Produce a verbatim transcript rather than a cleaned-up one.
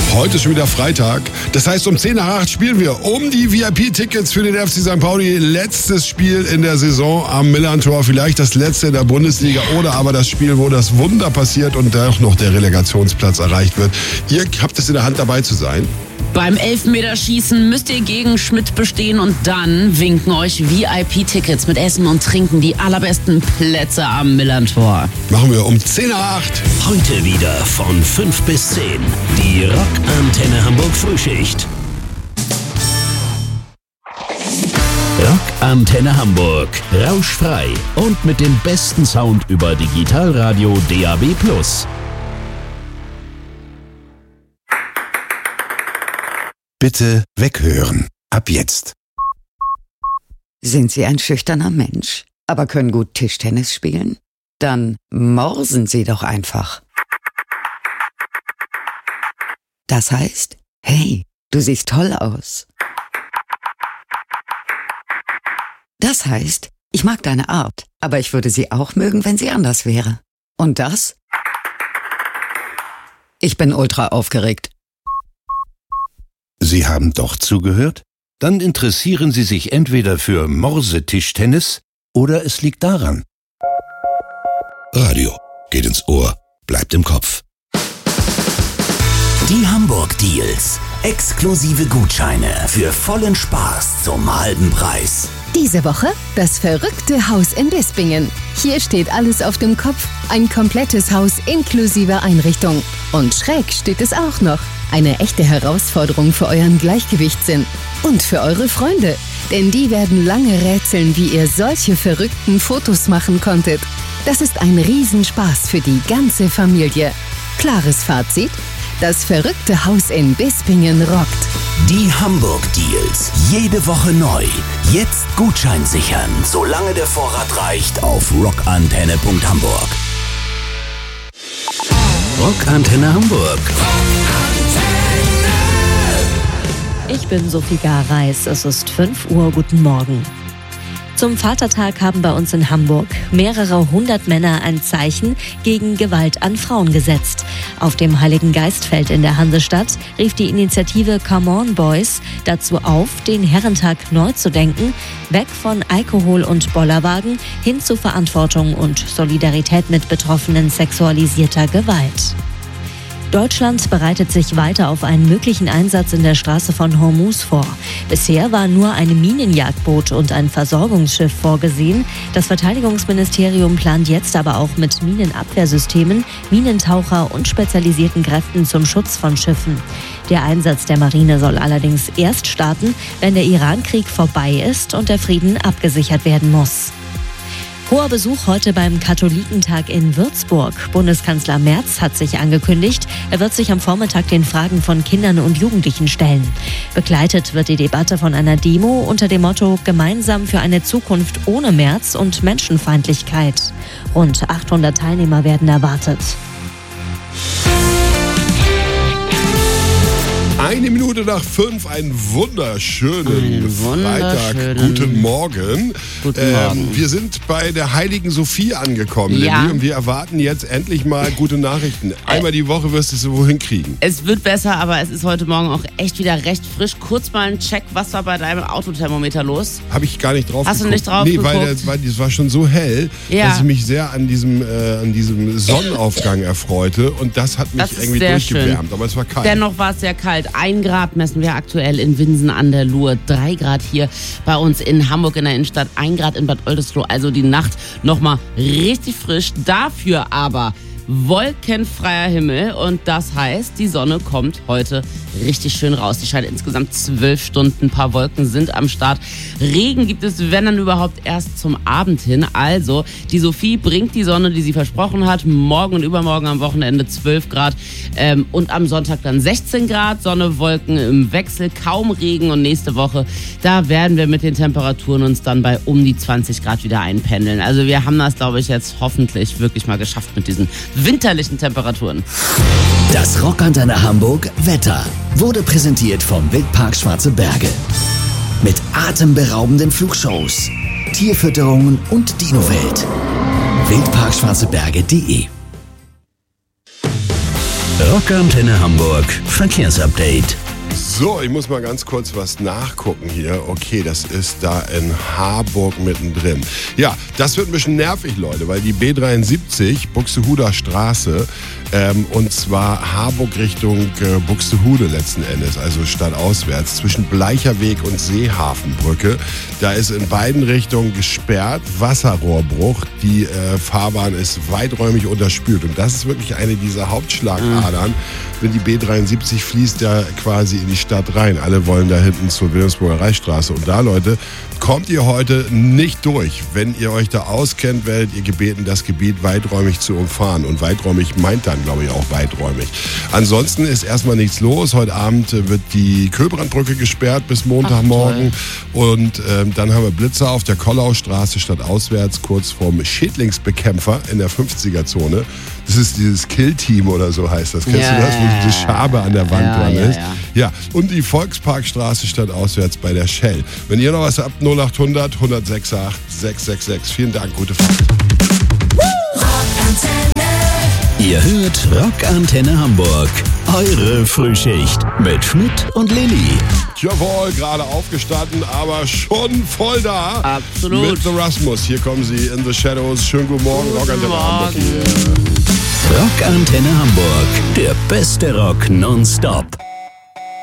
Heute ist schon wieder Freitag. Das heißt, um zehn nach acht spielen wir um die V I P-Tickets für den F C Sankt Pauli. Letztes Spiel in der Saison am Millerntor. Vielleicht das letzte in der Bundesliga oder aber das Spiel, wo das Wunder passiert und doch noch der Relegationsplatz erreicht wird. Ihr habt es in der Hand, dabei zu sein. Beim Elfmeterschießen müsst ihr gegen Schmidt bestehen und dann winken euch V I P-Tickets mit Essen und Trinken die allerbesten Plätze am Millerntor. Machen wir um zehn nach acht. Heute wieder von fünf bis zehn. Die Rock-Antenne Hamburg Frühschicht. Rock-Antenne Hamburg. Rauschfrei und mit dem besten Sound über Digitalradio D A B plus. Bitte weghören. Ab jetzt. Sind Sie ein schüchterner Mensch, aber können gut Tischtennis spielen? Dann morsen Sie doch einfach. Das heißt, hey, du siehst toll aus. Das heißt, ich mag deine Art, aber ich würde sie auch mögen, wenn sie anders wäre. Und das? Ich bin ultra aufgeregt. Sie haben doch zugehört? Dann interessieren Sie sich entweder für Morsetischtennis oder es liegt daran. Radio geht ins Ohr, bleibt im Kopf. Die Hamburg Deals. Exklusive Gutscheine für vollen Spaß zum halben Preis. Diese Woche das verrückte Haus in Bispingen. Hier steht alles auf dem Kopf. Ein komplettes Haus inklusive Einrichtung. Und schräg steht es auch noch. Eine echte Herausforderung für euren Gleichgewichtssinn. Und für eure Freunde. Denn die werden lange rätseln, wie ihr solche verrückten Fotos machen konntet. Das ist ein Riesenspaß für die ganze Familie. Klares Fazit? Das verrückte Haus in Bispingen rockt. Die Hamburg Deals. Jede Woche neu. Jetzt Gutschein sichern, solange der Vorrat reicht, auf rockantenne punkt hamburg. Rockantenne Hamburg. Ich bin Sophie Gareis. Es ist fünf Uhr. Guten Morgen. Zum Vatertag haben bei uns in Hamburg mehrere hundert Männer ein Zeichen gegen Gewalt an Frauen gesetzt. Auf dem Heiligen Geistfeld in der Hansestadt rief die Initiative Come On Boys dazu auf, den Herrentag neu zu denken, weg von Alkohol und Bollerwagen hin zu Verantwortung und Solidarität mit Betroffenen sexualisierter Gewalt. Deutschland bereitet sich weiter auf einen möglichen Einsatz in der Straße von Hormuz vor. Bisher war nur ein Minenjagdboot und ein Versorgungsschiff vorgesehen. Das Verteidigungsministerium plant jetzt aber auch mit Minenabwehrsystemen, Minentaucher und spezialisierten Kräften zum Schutz von Schiffen. Der Einsatz der Marine soll allerdings erst starten, wenn der Iran-Krieg vorbei ist und der Frieden abgesichert werden muss. Hoher Besuch heute beim Katholikentag in Würzburg. Bundeskanzler Merz hat sich angekündigt, er wird sich am Vormittag den Fragen von Kindern und Jugendlichen stellen. Begleitet wird die Debatte von einer Demo unter dem Motto Gemeinsam für eine Zukunft ohne Merz und Menschenfeindlichkeit. Rund achthundert Teilnehmer werden erwartet. Eine Minute nach fünf, einen wunderschönen, einen wunderschönen Freitag. Guten Morgen. Guten ähm, Morgen. Wir sind bei der Heiligen Sophie angekommen, Ja. Lilly, und wir erwarten jetzt endlich mal gute Nachrichten. Einmal die Woche wirst du es wohin kriegen. Es wird besser, aber es ist heute Morgen auch echt wieder recht frisch. Kurz mal ein Check, was war bei deinem Autothermometer los? Habe ich gar nicht drauf Hast du geguckt. nicht drauf Nee, weil geguckt? der, weil es war schon so hell, Ja. dass ich mich sehr an diesem, äh, an diesem Sonnenaufgang erfreute. Und das hat mich Das ist irgendwie sehr durchgewärmt. schön. Aber es war kalt. Dennoch war es sehr kalt. Ein Grad messen wir aktuell in Winsen an der Luhr. Drei Grad hier bei uns in Hamburg in der Innenstadt. Ein Grad in Bad Oldesloe. Also die Nacht nochmal richtig frisch. Dafür aber wolkenfreier Himmel und das heißt, die Sonne kommt heute richtig schön raus. Die scheint insgesamt zwölf Stunden, ein paar Wolken sind am Start. Regen gibt es, wenn dann überhaupt, erst zum Abend hin. Also, die Sophie bringt die Sonne, die sie versprochen hat. Morgen und übermorgen am Wochenende zwölf Grad ähm, und am Sonntag dann sechzehn Grad. Sonne, Wolken im Wechsel, kaum Regen und nächste Woche, da werden wir mit den Temperaturen uns dann bei um die zwanzig Grad wieder einpendeln. Also wir haben das, glaube ich, jetzt hoffentlich wirklich mal geschafft mit diesen winterlichen Temperaturen. Das Rockantenne Hamburg Wetter wurde präsentiert vom Wildpark Schwarze Berge. Mit atemberaubenden Flugshows, Tierfütterungen und Dino-Welt. wildpark schwarze berge punkt de Rockantenne Hamburg Verkehrsupdate. So, ich muss mal ganz kurz was nachgucken hier. Okay, das ist da in Harburg mittendrin. Ja, das wird ein bisschen nervig, Leute, weil die B dreiundsiebzig, Buxtehuder Straße, ähm, und zwar Harburg Richtung äh, Buxtehude letzten Endes, also stadtauswärts, zwischen Bleicherweg und Seehafenbrücke. Da ist in beiden Richtungen gesperrt, Wasserrohrbruch. Die äh, Fahrbahn ist weiträumig unterspült. Und das ist wirklich eine dieser Hauptschlagadern. Mhm. Denn die B dreiundsiebzig fließt ja quasi in die Stadt rein. Alle wollen da hinten zur Wilhelmsburger Reichsstraße. Und da, Leute, kommt ihr heute nicht durch. Wenn ihr euch da auskennt, werdet ihr gebeten, das Gebiet weiträumig zu umfahren. Und weiträumig meint dann, glaube ich, auch weiträumig. Ansonsten ist erstmal nichts los. Heute Abend wird die Köbrandbrücke gesperrt bis Montagmorgen. Ach, und ähm, dann haben wir Blitzer auf der Kollaustraße stadtauswärts, kurz vorm Schädlingsbekämpfer in der fünfziger-Zone. Das ist dieses Kill-Team oder so heißt das. Kennst ja, du das, wo ja, die Schabe an der Wand ja, dran ja, ist? Ja. ja, und die Volksparkstraße stadtauswärts bei der Shell. Wenn ihr noch was habt, null acht hundert, hundertsechs acht, sechs sechs sechs. Vielen Dank, gute Fahrt. Ihr hört Rockantenne Hamburg. Eure Frühschicht mit Schmidt und Lilly. Jawohl, gerade aufgestanden, aber schon voll da. Absolut. Mit The Rasmus. Hier kommen sie in the Shadows. Schönen guten Morgen, Rockantenne Hamburg. Rockantenne Hamburg. Der beste Rock nonstop.